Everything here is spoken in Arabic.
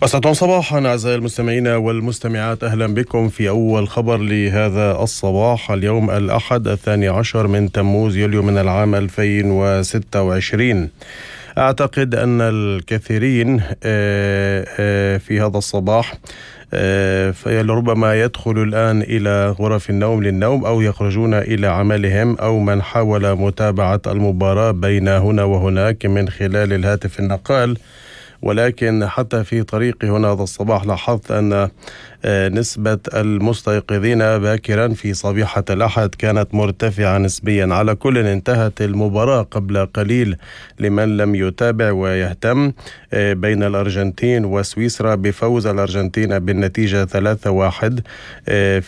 أسعد صباحا أعزائي المستمعين والمستمعات، أهلا بكم في أول خبر لهذا الصباح اليوم الأحد 12 من تموز يوليو من العام 2026. أعتقد أن الكثيرين في هذا الصباح ربما يدخل الآن إلى غرف النوم للنوم أو يخرجون إلى عملهم، أو من حاول متابعة المباراة بين هنا وهناك من خلال الهاتف النقال. ولكن حتى في طريقي هنا هذا الصباح لاحظت أن نسبة المستيقظين باكرا في صبيحة الأحد كانت مرتفعة نسبيا. على كل انتهت المباراة قبل قليل لمن لم يتابع ويهتم بين الأرجنتين وسويسرا بفوز الأرجنتين بالنتيجة 3-1